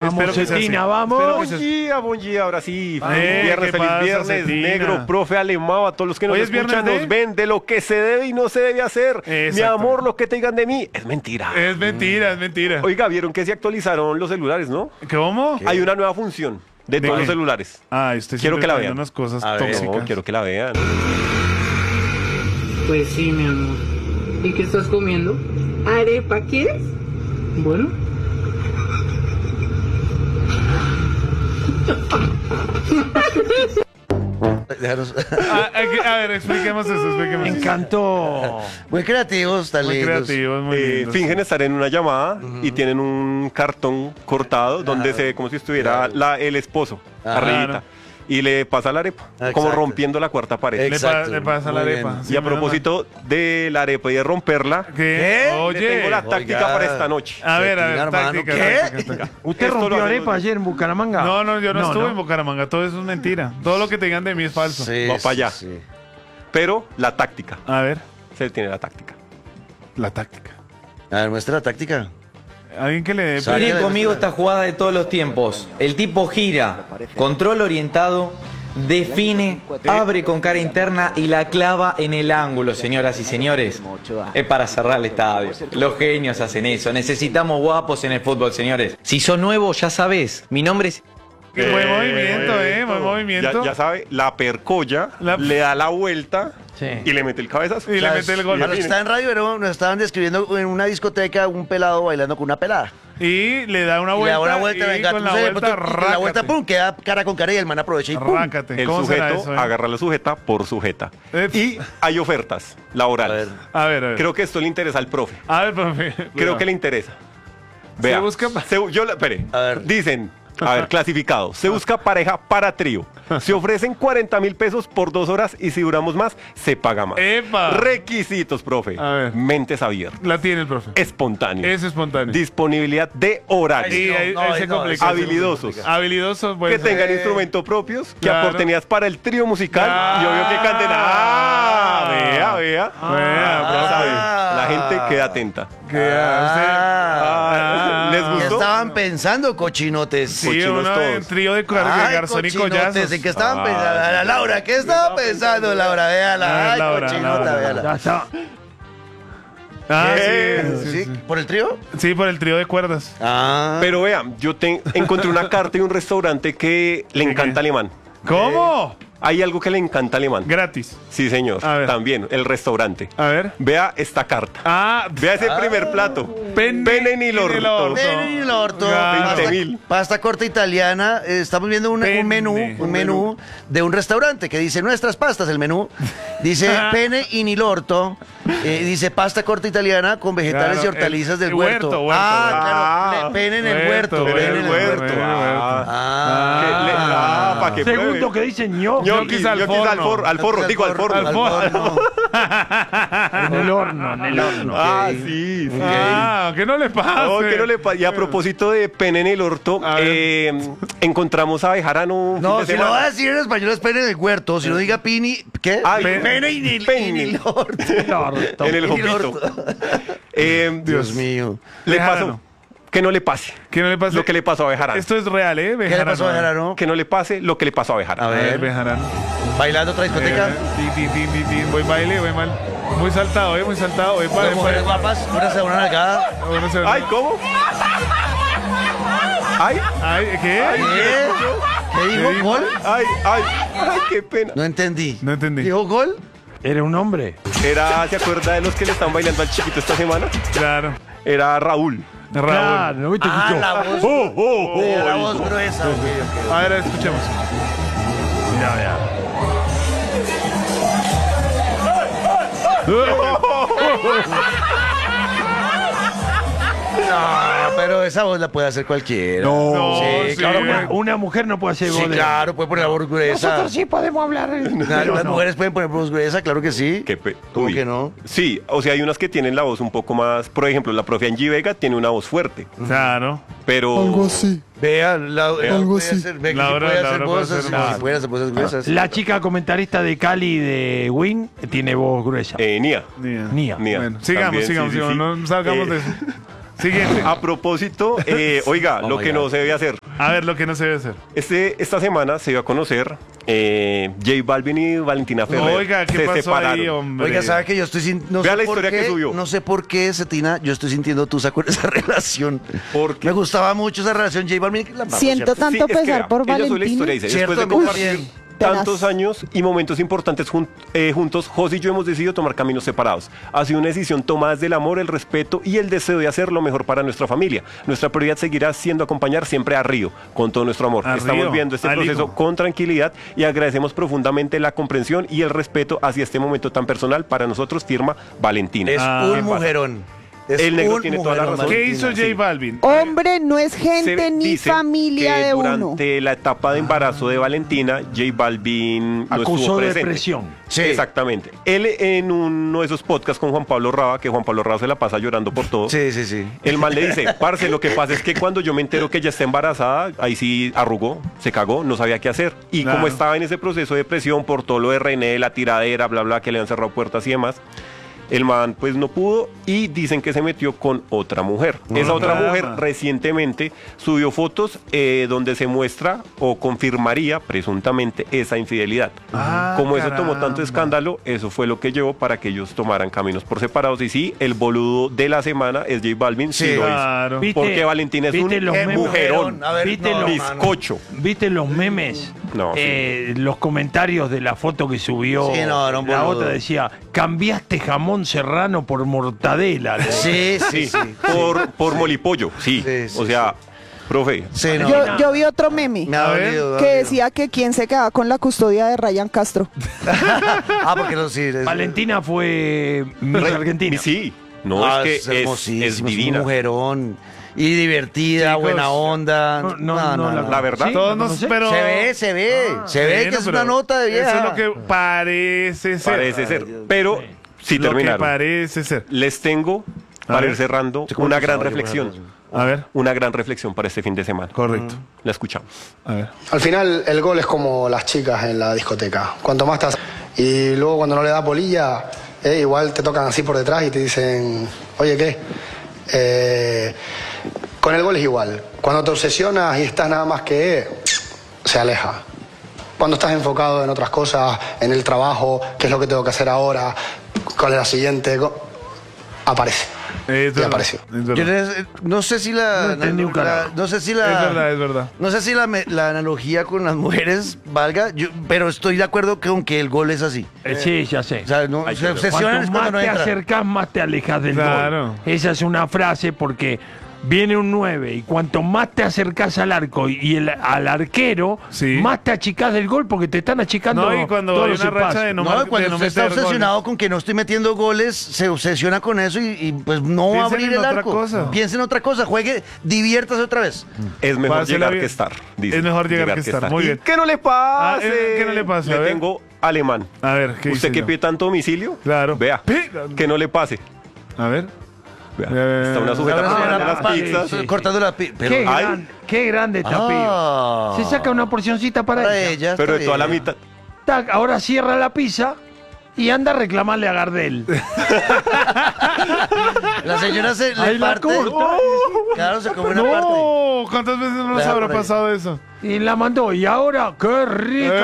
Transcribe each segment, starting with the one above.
Vamos, Cetina, vamos. Buen día, ahora sí. ¿qué Feliz pasa, viernes, Cetina? negro, profe Alemão, a todos los que nos ¿Hoy es escuchan, viernes nos ven de lo que se debe y no se debe hacer. Mi Exacto. amor, lo que te digan de mí es mentira. Es mentira, es mentira. Oiga, ¿vieron que se actualizaron los celulares, no? ¿Cómo? Hay una nueva función de todos qué? los celulares. Ay, usted Quiero siempre que la trae vean. unas cosas A ver, tóxicas. No, quiero que la vean. Pues sí, mi amor. ¿Y qué estás comiendo? ¿Arepa quieres? Bueno. Déjanos. A ver, expliquemos eso, expliquemos Me eso. encantó. Muy creativos, tan Muy lindos. creativos, muy lindos. Fingen estar en una llamada y tienen un cartón cortado donde se ve como si estuviera el esposo Ajá. arribita. Claro. Y le pasa la arepa, como Exacto. rompiendo la cuarta pared. Exacto. Le pasa la Muy arepa. bien. Sí, Y a menos propósito de la arepa y de romperla, mal. ¿Qué? le Oye. tengo la táctica Oiga. para esta noche. A ver, Cetina, hermano, táctica, ¿qué? táctica. ¿Usted Esto lo rompió hacemos- arepa ayer en Bucaramanga? No, yo no estuve ¿no? en Bucaramanga, todo eso es mentira. Todo lo que te digan de mí es falso. Sí, Va pa' allá. sí. Pero la táctica, A ver, se tiene la táctica. la táctica. A ver, muestra la táctica. Alguien que le dé... Sabe- Miren conmigo esta jugada de todos los tiempos. El tipo gira, control orientado, define, abre con cara interna y la clava en el ángulo, señoras y señores. Es para cerrar el estadio. Los genios hacen eso. Necesitamos guapos en el fútbol, señores. Si sos nuevo, ya sabés. Mi nombre es... Buen movimiento, buen movimiento. Ya sabe, la percolla, le da la vuelta Sí. y le mete el cabezazo. Y le mete el gol. A los que están en radio, pero nos estaban describiendo en una discoteca un pelado bailando con una pelada. Y le da una Y le vuelta. da una vuelta, y venga, con tú la sabes, vuelta, y con la vuelta, rácate. pum, queda cara con cara y el man aprovecha y pum. Rácate. El ¿Cómo será sujeto eso, agarra la sujeta por sujeta. Eh. Y hay ofertas laborales. A ver. A ver. Creo que esto le interesa al profe. A ver, profe. Creo que le interesa. Vea. Se busca- Espere. A ver. Dicen, a ver, clasificado. Se busca pareja para trío. Se ofrecen 40.000 pesos por 2 horas y si duramos más, se paga más. ¡Epa! Requisitos, profe. A ver. Mentes abiertas. La tiene el profe. Espontáneo. Es espontáneo. Disponibilidad de horario. Y ahí, No, ahí se no, complica. Habilidosos. Habilidosos, pues. Que tengan instrumentos propios, que Claro. aporten ideas para el trío musical y obvio que canten. Vea. Vea, ¿Sabe? Ah. La gente queda atenta. ¿Les ¿Qué gustó? estaban pensando, cochinotes? Sí, Cochinos uno todos. en trío de Ay, garzón y cochinotes, collazos. ¿en qué estaban pensando? A la Laura, ¿qué estaba pensando, Laura? Véala. Ay, Laura, cochinota, Laura. véala. Ya está. Ah, ¿Qué? sí, ¿Sí? ¿Por el trío? Sí, por el trío de cuerdas. Ah. Pero vean, encontré una carta de un restaurante que le ¿Qué, encanta qué? alemán. ¿Cómo? Hay algo que le encanta alemán. Gratis. Sí, señor. A ver. También, el restaurante. A ver. Vea esta carta. Ah, Vea ese primer plato. Pene ni en el orto. Ven y el orto. Claro. 20.000. Pasta corta italiana. Estamos viendo un Pene. menú de un restaurante que dice nuestras pastas. El menú dice pene in il orto. Dice pasta corta italiana con vegetales Claro, y hortalizas el del huerto. huerto. Ah, claro. Pene en el huerto. Huerto, Pene en el el huerto. huerto. Ah, para que Segundo pruebe. que dice ñoqui. Ñoquis al forno. al forro, digo al forno. Al forno. En el horno, en el horno. Ah, sí, sí. Ah, que no le pasa. No, que no le y a propósito de pene en el orto, A ver. encontramos a Bejarano un No, fin de si lo semana. va a decir en español es pene en el huerto. Si no diga pini, ¿qué? Ay, Pene in il orto. El orto. en el In il jopito. orto. Dios mío. le Bejarano. pasó. Que no le pase. Que no le pase. Lo que le pasó a Bejarano. Esto es real, ¿eh? ¿Qué le pasó a Bejarano? Que no le pase lo que le pasó a A Bejarano. A ver, ver, Bejarano. bailando otra discoteca. Voy baile, voy mal. Muy saltado, muy saltado. Las mujeres guapas, una se una nalgada. Ay, ¿cómo? Ay, Ay, ¿qué? ¿Qué dijo? dijo? ¿Gol? ay, qué pena. No entendí. No entendí. ¿Dijo gol? Era un hombre. ¿Se acuerda de los que le están bailando al chiquito esta semana? Claro. Era Raúl. Raúl. Claro, ¿no viste? Ah, Escuchó. la voz. La voz gruesa. ok, ok. A ver, escuchemos. Mira, mira. No, pero esa voz la puede hacer cualquiera. No, sí, sí. claro. Una mujer no puede hacer Sí, voz de- claro, puede poner la voz gruesa. Nosotros sí podemos hablar. Las mujeres pueden poner voz gruesa, claro que sí. ¿Cómo Uy. que no? Sí, o sea, hay unas que tienen la voz un poco más. Por ejemplo, la profe Angie Vega tiene una voz fuerte, Claro. pero. así. Vean, Algo así. Laura puede hacer puede voces, hacer voces. puede hacer voces gruesas. La chica comentarista de Cali de Win tiene voz gruesa. Nia. Nia. Nia. Bueno, sigamos, También, sigamos, sí, sí, sigamos. sí. No salgamos de eso. Siguiente. A propósito, oiga, lo que no se debe hacer. A ver, lo que no se debe hacer. Esta semana se dio a conocer J Balvin y Valentina Ferrer. Oiga, ¿qué se pasó separaron. ahí, hombre? Oiga, ¿sabe que yo estoy sintiendo? Vea la historia que subió. No sé por qué, Cetina, yo estoy sintiendo tusa con esa relación. ¿Por qué? Me gustaba mucho esa relación, J Balvin. Siento Sí, tanto es que pesar vea, por ella sube la historia Valentina. y dice, Cierto, después de muy compartir bien. tantos años y momentos importantes juntos, Jos y yo hemos decidido tomar caminos separados. Ha sido una decisión tomada desde el amor, el respeto y el deseo de hacer lo mejor para nuestra familia. Nuestra prioridad seguirá siendo acompañar siempre a Río con todo nuestro amor. A Estamos Río, viendo este al proceso hijo. con tranquilidad y agradecemos profundamente la comprensión y el respeto hacia este momento tan personal para nosotros, firma Valentina. Es Ah, un ¿qué pasa? mujerón. Es El negro un tiene toda la mujerón, razón. ¿Qué Valentina. hizo J Balvin? Hombre, no es Se gente ni dice familia que de uno. durante la etapa de embarazo de Valentina, J Balvin no estuvo Acusó presente. depresión. Sí. Exactamente. Él en uno de esos podcasts con Juan Pablo Raba, que Juan Pablo Raba se la pasa llorando por todo. Sí, sí, sí. El man le dice, parce, lo que pasa es que cuando yo me entero que ella está embarazada, ahí sí arrugó, se cagó, no sabía qué hacer. Y Claro. como estaba en ese proceso de depresión por todo lo de René, la tiradera, bla, bla, que le han cerrado puertas y demás, el man pues no pudo y dicen que se metió con otra mujer. Esa otra drama. mujer recientemente subió fotos donde se muestra o confirmaría presuntamente esa infidelidad. Ah, Como eso tomó caramba. tanto escándalo, eso fue lo que llevó para que ellos tomaran caminos por separados. Y sí, el boludo de la semana es J Balvin, sí, Sí, lo hizo. Claro. ¿Viste? Porque Valentina es un ¿Viste los memes? mujerón, A ver, ¿Viste no, los- bizcocho. ¿Viste los memes? No, Los comentarios de la foto que subió. Sí, no, era un la boludo. otra decía, cambiaste jamón serrano por mortadela. le decía. Sí, sí, sí. Por molipollo, sí. Sí, sí, O sea, profe, Sí, no. Yo vi otro meme Me ha A ver. dolido. me ha que dolido. decía que quién se quedaba con la custodia de Ryan Castro. Ah, porque no, sí. Valentina fue Miss Argentina. sí. No, Ah, es que hermosísima, es divina. un mujerón. Y divertida, Chicos, buena onda. La verdad. ¿Sí? Todos ¿La nos, conoces? pero... Se ve Bueno, que es pero una nota de vieja. Eso es lo que parece ser. Parece ser. Pero sí Lo que terminaron. parece ser. Les tengo, para ver. ir cerrando, una gran reflexión. A ver, Una gran reflexión para este fin de semana. correcto. La escuchamos. A ver. Al final el gol es como las chicas en la discoteca. Cuanto más estás... Y luego cuando no le das bolilla, igual te tocan así por detrás y te dicen, oye, ¿qué? Con el gol es igual. Cuando te obsesionas y estás nada más que... se aleja. Cuando estás enfocado en otras cosas, en el trabajo, qué es lo que tengo que hacer ahora, cuál es la siguiente, aparece. Es Y verdad, apareció. es verdad. No sé si la. No entendí un carajo. No sé si Es la. verdad, es verdad. No sé si la analogía con las mujeres valga, pero estoy de acuerdo con que el gol es así. Sí, ya sé. O sea, no, Ay, se pero obsesionan es Cuanto cuando más no te entra. acercas, más te alejas del Claro. gol. Esa es una frase porque viene un 9 y cuanto más te acercas al arco al arquero, Sí. más te achicás del gol porque te están achicando No, y cuando todos hay los una racha espacios. de no, No, mar- cuando de no usted está meter obsesionado goles. con que no estoy metiendo goles, se obsesiona con eso y pues no va a Piensen abrir en el otra arco. cosa. Piensa en otra cosa, juegue, diviértase otra vez. Es mejor Pásela llegar bien. que estar. dice. Es mejor llegar que estar, muy ¿Y bien. qué no le pase? ¿qué no le pase? A Le ver. tengo alemán. A ver, ¿qué ¿Usted dice que yo? pide tanto domicilio? Claro. Vea, Pi- que no le pase. A ver. Vea, Eh, está una sujeta Ahora para sí, darle las papá, pizzas. sí. cortando la pero Qué, Ay. qué grande esta Ah. piba. Se saca una porcioncita para, para ella. ella. Pero está de toda la bien. mitad. Tac, ahora cierra la pizza y anda a reclamarle a Gardel. La señora se Ahí le la parte. corta. Claro, se come una parte. No, ¿cuántas veces no nos Deja habrá por ahí. pasado eso? Y la mandó. Y ahora, qué rica.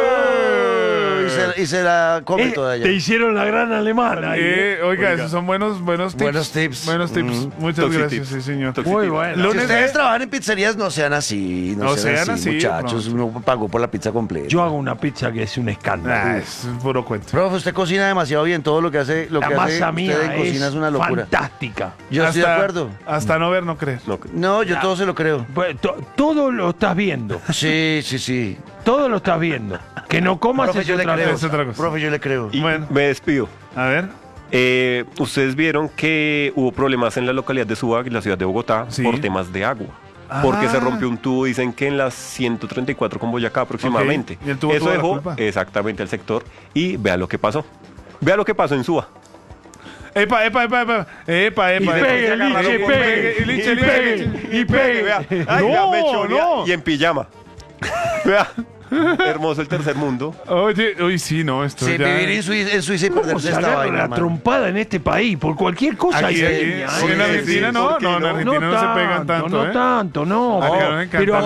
Y se la come toda Te ella. hicieron la gran alemana. ahí, Oiga, esos son buenos tips. Buenos tips. Buenos tips. Muchas Toxi gracias, tips. sí, señor. Toxi Muy tips. bueno. Si Lunes ustedes de- trabajan en pizzerías, no sean así. No sean así, muchachos. no. Uno pagó por la pizza completa. Yo hago una pizza que es un escándalo. Ah, es un puro cuento. Profe, usted cocina demasiado bien. Todo lo que hace, la masa mía usted en cocina es es una locura. fantástica. Yo estoy de acuerdo. Hasta no ver, no creer. No, No, yo todo se lo creo. Pues, todo lo estás viendo. Sí, sí, sí. Todo lo estás viendo. Que no comas Profe, es yo le otra creo. Es otra cosa. Profe, yo le creo. y Bueno. me despido. A ver. Ustedes vieron que hubo problemas en la localidad de Suba, en la ciudad de Bogotá, Sí. por temas de agua. Ah. Porque se rompió un tubo, dicen que en las 134 con Boyacá aproximadamente. Ok, y el tubo Eso tuvo la dejó culpa. exactamente al sector. Y vea lo que pasó. Vea lo que pasó en Suba. Epa. Y pegue, Liche, pegue, Liche. Y pegue, vea. Ay, vea, No, mechoría no. y en pijama. Vea. Hermoso el tercer mundo. Oye, uy, sí, no, esto Sí, ya... vivir en Suiza y ¿Cómo perderse se esta agarra vaina, la mano. trompada en este país? Por cualquier cosa Aquí, hay aquí. leña, En Argentina no, ¿por qué no, en no? Argentina no se pegan tanto, no ¿eh? tanto, no. Acá nos encanta. Pero